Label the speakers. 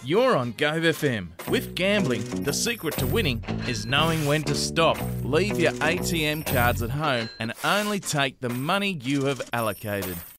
Speaker 1: You're on Go FM. With gambling, the secret to winning is knowing when to stop. Leave your ATM cards at home and only take the money you have allocated.